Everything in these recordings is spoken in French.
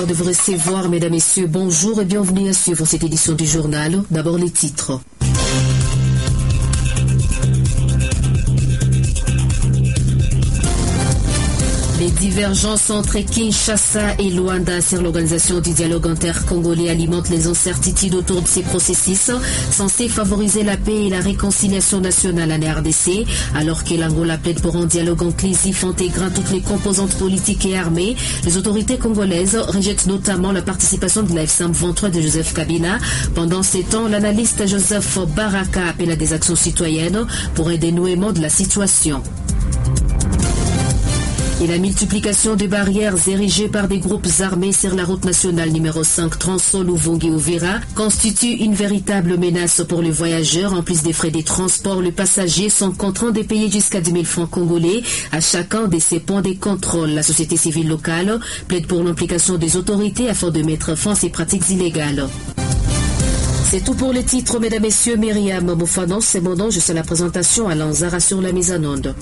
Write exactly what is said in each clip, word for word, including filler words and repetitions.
De vous recevoir, mesdames, messieurs, bonjour et bienvenue à suivre cette édition du journal. D'abord les titres. Les divergences entre Kinshasa et Luanda sur l'organisation du dialogue intercongolais alimentent les incertitudes autour de ces processus censés favoriser la paix et la réconciliation nationale en R D C. Alors que l'Angola plaide pour un dialogue inclusif intégrant toutes les composantes politiques et armées, les autorités congolaises rejettent notamment la participation de la F C M vingt-trois de Joseph Kabila. Pendant ces temps, l'analyste Joseph Baraka appelle à des actions citoyennes pour un dénouement de la situation. Et la multiplication des barrières érigées par des groupes armés sur la route nationale numéro cinq Transol-Uvungi-Uvira constitue une véritable menace pour les voyageurs. En plus des frais des transports, les passagers sont contraints de payer jusqu'à dix mille francs congolais à chacun de ces points de contrôle. La société civile locale plaide pour l'implication des autorités afin de mettre fin à ces pratiques illégales. C'est tout pour les titres, mesdames, messieurs. Myriam Moufanos, c'est mon nom. Je suis à la présentation à Lanzara sur la mise en onde.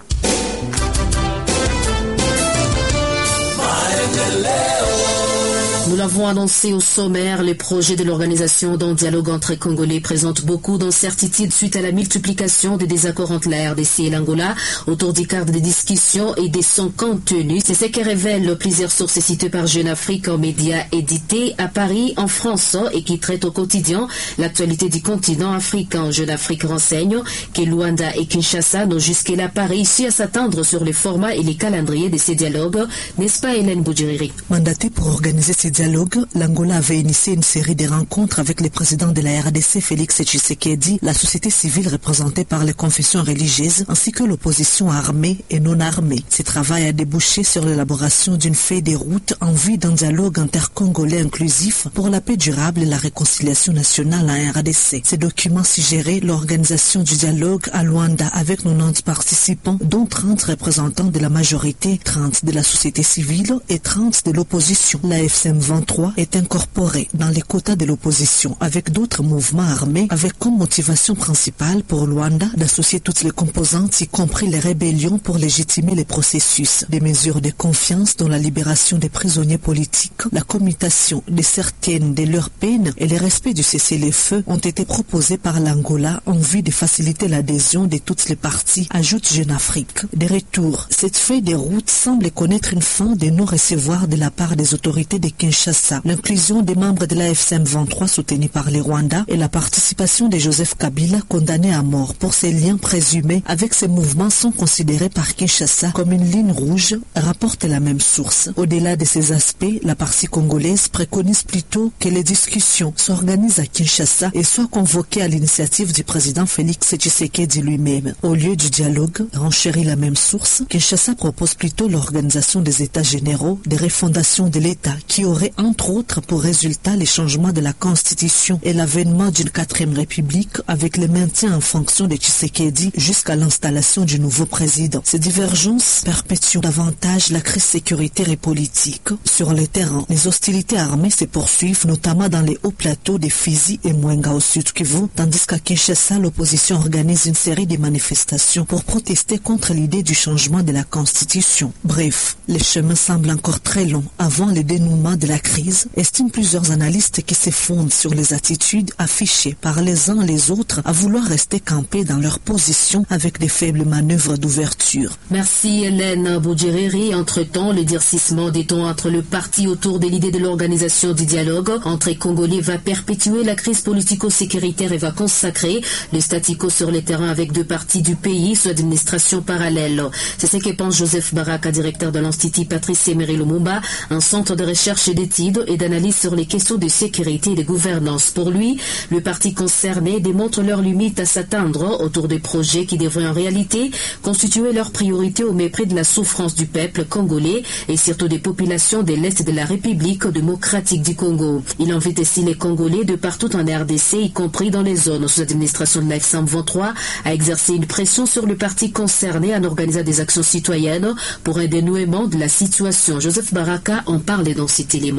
Nous l'avons annoncé au sommaire, les projets de l'organisation d'un dialogue entre Congolais présentent beaucoup d'incertitudes suite à la multiplication des désaccords entre la R D C et l'Angola autour du cadre des discussions et de son contenu. C'est ce que révèlent plusieurs sources citées par Jeune Afrique, un média édité à Paris, en France, et qui traite au quotidien l'actualité du continent africain. Jeune Afrique renseigne que Luanda et Kinshasa n'ont jusque-là pas réussi à s'attendre sur les formats et les calendriers de ces dialogues. N'est-ce pas, Hélène Boudjiriri? Mandaté pour organiser ces dialogue, l'Angola avait initié une série de rencontres avec les présidents de la R D C, Félix Tshisekedi, la société civile représentée par les confessions religieuses, ainsi que l'opposition armée et non armée. Ce travail a débouché sur l'élaboration d'une feuille de route en vue d'un dialogue intercongolais inclusif pour la paix durable et la réconciliation nationale en R D C. Ces documents suggéraient l'organisation du dialogue à Luanda avec quatre-vingt-dix participants, dont trente représentants de la majorité, trente de la société civile et trente de l'opposition. La F C M vingt-trois est incorporé dans les quotas de l'opposition avec d'autres mouvements armés avec comme motivation principale pour Luanda d'associer toutes les composantes, y compris les rébellions, pour légitimer les processus. Des mesures de confiance dans la libération des prisonniers politiques, la commutation de certaines de leurs peines et le respect du cessez-le-feu ont été proposés par l'Angola en vue de faciliter l'adhésion de toutes les parties, ajoute Jeune Afrique. De retour, cette feuille de route semble connaître une fin de non-recevoir de la part des autorités de Kinshasa, l'inclusion des membres de la F C M vingt-trois soutenus par les Rwandais et la participation de Joseph Kabila condamné à mort pour ses liens présumés avec ces mouvements sont considérés par Kinshasa comme une ligne rouge, rapporte la même source. Au-delà de ces aspects, la partie congolaise préconise plutôt que les discussions s'organisent à Kinshasa et soient convoquées à l'initiative du président Félix Tshisekedi lui-même. Au lieu du dialogue, renchérit la même source, Kinshasa propose plutôt l'organisation des États généraux, des reffondations de l'État qui aurait entre autres pour résultat les changements de la Constitution et l'avènement d'une quatrième république avec le maintien en fonction de Tshisekedi jusqu'à l'installation du nouveau président. Ces divergences perpétuent davantage la crise sécuritaire et politique. Sur le terrain, les hostilités armées se poursuivent notamment dans les hauts plateaux de Fizi et Mwenga au sud Kivu, tandis qu'à Kinshasa, l'opposition organise une série de manifestations pour protester contre l'idée du changement de la Constitution. Bref, le chemin semble encore très long avant le dénouement de la crise, estiment plusieurs analystes qui se fondent sur les attitudes affichées par les uns et les autres à vouloir rester campés dans leur position avec des faibles manœuvres d'ouverture. Merci Hélène Boudjiriri. Entre-temps, le durcissement des tons entre le parti autour de l'idée de l'organisation du dialogue entre Congolais va perpétuer la crise politico-sécuritaire et va consacrer le statu quo sur les terrains avec deux partis du pays sous administration parallèle. C'est ce que pense Joseph Baraka, directeur de l'Institut Patrice Emery Lumumba, un centre de recherche et d'études et d'analyse sur les questions de sécurité et de gouvernance. Pour lui, le parti concerné démontre leurs limites à s'atteindre autour des projets qui devraient en réalité constituer leur priorité au mépris de la souffrance du peuple congolais et surtout des populations de l'Est de la République démocratique du Congo. Il invite ainsi les Congolais de partout en R D C, y compris dans les zones sous administration de la F C M vingt-trois, à exercer une pression sur le parti concerné en organisant des actions citoyennes pour un dénouement de la situation. Joseph Baraka en parle dans cet élément.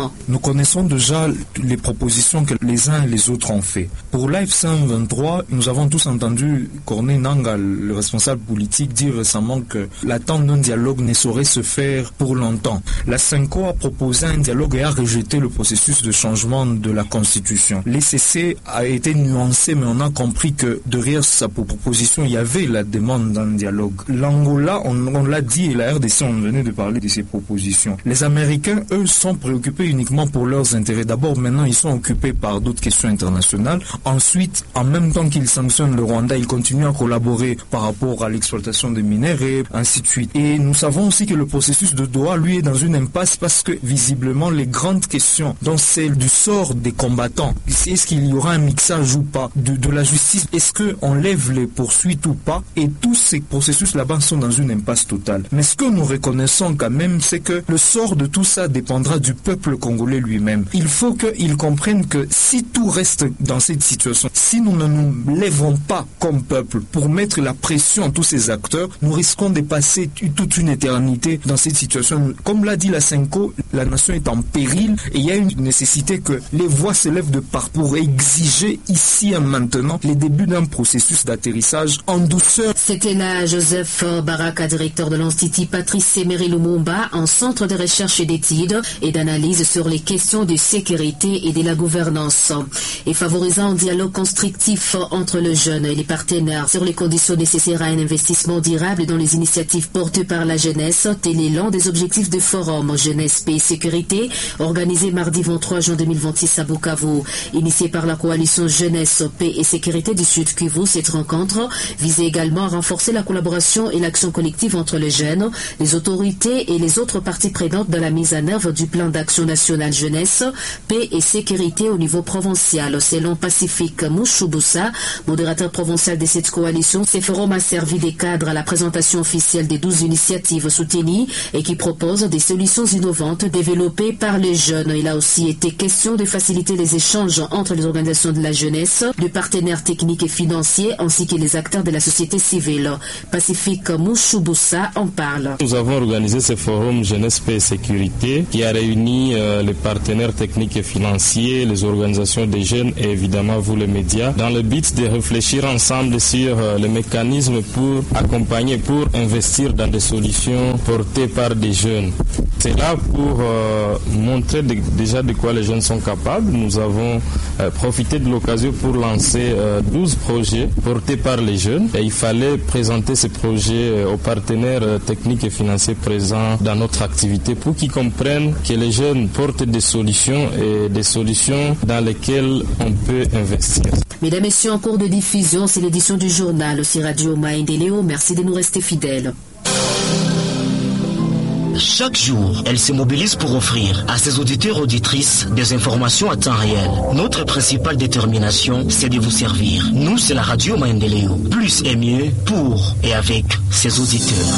forum. Nous connaissons déjà les propositions que les uns et les autres ont fait. Pour l'A F C M vingt-trois, nous avons tous entendu Corneille Nangaa, le responsable politique, dire récemment que l'attente d'un dialogue ne saurait se faire pour longtemps. La Senko a proposé un dialogue et a rejeté le processus de changement de la Constitution. L'E C C a été nuancé, mais on a compris que derrière sa proposition, il y avait la demande d'un dialogue. L'Angola, on, on l'a dit, et la R D C, on venait de parler de ces propositions. Les Américains, eux, sont préoccupés uniquement pour leurs intérêts. D'abord, maintenant, ils sont occupés par d'autres questions internationales. Ensuite, en même temps qu'ils sanctionnent le Rwanda, ils continuent à collaborer par rapport à l'exploitation des minéraux, ainsi de suite. Et nous savons aussi que le processus de Doha, lui, est dans une impasse parce que, visiblement, les grandes questions, dont celle du sort des combattants, est-ce qu'il y aura un mixage ou pas, de, de la justice, est-ce qu'on lève les poursuites ou pas, et tous ces processus là-bas sont dans une impasse totale. Mais ce que nous reconnaissons quand même, c'est que le sort de tout ça dépendra du peuple congolais lui-même. Il faut qu'ils comprennent que si tout reste dans cette situation, si nous ne nous lèvons pas comme peuple pour mettre la pression à tous ces acteurs, nous risquons de passer toute une éternité dans cette situation. Comme l'a dit la Senko, la nation est en péril et il y a une nécessité que les voix se lèvent de part pour exiger ici et maintenant les débuts d'un processus d'atterrissage en douceur. C'était là Joseph Baraka, directeur de l'Institut Patrice Emery Lumumba, en centre de recherche et d'études et d'analyse sur les questions de sécurité et de la gouvernance, et favorisant un dialogue constructif entre le jeune et les partenaires sur les conditions nécessaires à un investissement durable dans les initiatives portées par la jeunesse. Tel est l'un des objectifs du forum Jeunesse, Paix et Sécurité, organisé mardi vingt-trois juin deux mille vingt-six à Bukavu. Initié par la coalition Jeunesse, Paix et Sécurité du Sud Kivu, cette rencontre visait également à renforcer la collaboration et l'action collective entre les jeunes, les autorités et les autres parties prenantes dans la mise en œuvre du plan d'action national Jeunesse, Paix et Sécurité au niveau provincial. Selon Pacifique Mouchoubusa, modérateur provincial de cette coalition, ce forum a servi de cadre à la présentation officielle des douze initiatives soutenues et qui proposent des solutions innovantes développées par les jeunes. Il a aussi été question de faciliter les échanges entre les organisations de la jeunesse, les partenaires techniques et financiers ainsi que les acteurs de la société civile. Pacifique Mouchoubusa en parle. Nous avons organisé ce forum Jeunesse, Paix et Sécurité qui a réuni euh, les partenaires techniques et financiers, les organisations des jeunes et évidemment vous les médias dans le but de réfléchir ensemble sur euh, les mécanismes pour accompagner, pour investir dans des solutions portées par des jeunes. C'est là pour euh, montrer de, déjà de quoi les jeunes sont capables. Nous avons euh, profité de l'occasion pour lancer euh, douze projets portés par les jeunes et il fallait présenter ces projets euh, aux partenaires euh, techniques et financiers présents dans notre activité pour qu'ils comprennent que les jeunes portent des solutions et des solutions dans lesquelles on peut investir. Mesdames et messieurs, en cours de diffusion, c'est l'édition du journal aussi Radio Maendeleo. Merci de nous rester fidèles. Chaque jour, elle se mobilise pour offrir à ses auditeurs et auditrices des informations à temps réel. Notre principale détermination, c'est de vous servir. Nous, c'est la radio Maendeleo. Plus et mieux pour et avec ses auditeurs.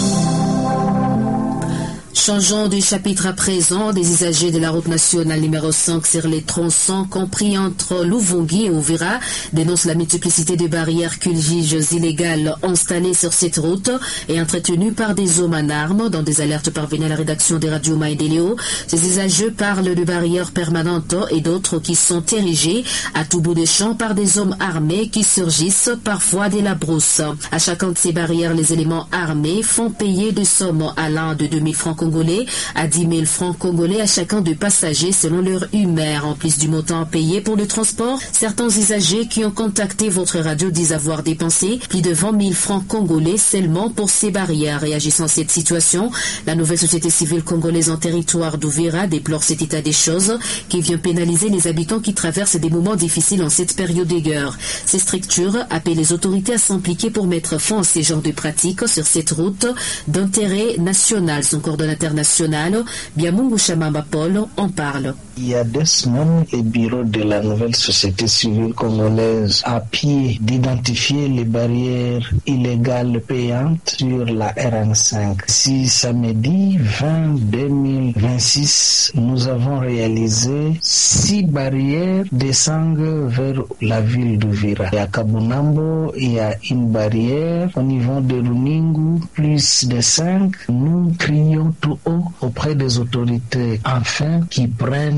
Changeons de chapitre à présent. Des usagers de la route nationale numéro cinq sur les tronçons compris entre Luvungi et Uvira dénoncent la multiplicité de barrières qu'ils jugent illégales installées sur cette route et entretenues par des hommes en armes. Dans des alertes parvenues à la rédaction des radios Maendeleo, ces usagers parlent de barrières permanentes et d'autres qui sont érigées à tout bout des champs par des hommes armés qui surgissent parfois de la brousse. À chacun de ces barrières, les éléments armés font payer des sommes allant de deux mille francs congolais à dix mille francs congolais à chacun de passagers selon leur humeur. En plus du montant payé pour le transport, certains usagers qui ont contacté votre radio disent avoir dépensé plus de vingt mille francs congolais seulement pour ces barrières. Réagissant à cette situation, la nouvelle société civile congolaise en territoire d'Uvira déplore cet état des choses qui vient pénaliser les habitants qui traversent des moments difficiles en cette période de guerre. Ces structures appellent les autorités à s'impliquer pour mettre fin à ces genres de pratiques sur cette route d'intérêt national. Son coordonnateur international, Biamungu Shamamba Paul en parle. Il y a deux semaines, le bureau de la nouvelle société civile congolaise a pu d'identifier les barrières illégales payantes sur la R N cinq. Si samedi vingt deux mille vingt-six, nous avons réalisé six barrières descendant vers la ville d'Uvira. Et à Kabunambo, il y a une barrière. Au niveau de Runingu, plus de cinq. Nous crions tout haut auprès des autorités afin qu'ils prennent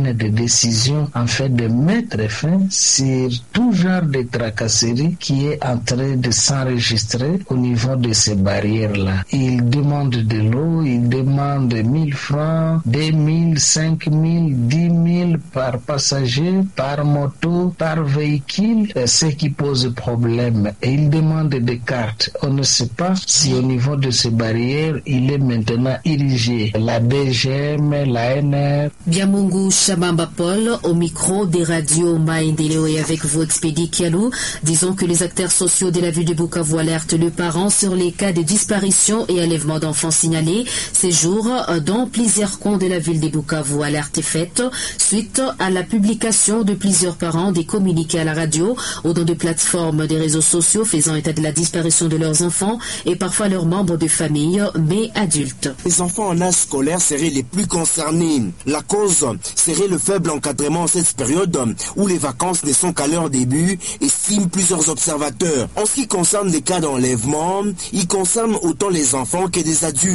prenne des décisions en fait de mettre fin sur tout genre de tracasserie qui est en train de s'enregistrer au niveau de ces barrières-là. Ils demandent de l'eau, ils demandent mille francs, deux mille, cinq mille, dix mille par passager, par moto, par véhicule, ce qui pose problème. Et ils demandent des cartes. On ne sait pas si au niveau de ces barrières, il est maintenant érigé la D G M, la N R. Biamungu Shabamba Paul, au micro des radios Maendeleo et avec vous, Expédie Kialou. Disons que les acteurs sociaux de la ville de Bukavu alertent le parent sur les cas de disparition et enlèvement d'enfants signalés ces jours dans plusieurs coins de la ville de Bukavu. Alerte est faite suite à la publication de plusieurs parents des communiqués à la radio ou dans des plateformes des réseaux sociaux faisant état de la disparition de leurs enfants et parfois leurs membres de famille, mais adultes. Les enfants en âge scolaire seraient les plus concernés. La cause serait le faible encadrement en cette période où les vacances ne sont qu'à leur début, estiment plusieurs observateurs. En ce qui concerne les cas d'enlèvement, ils concernent autant les enfants que des adultes.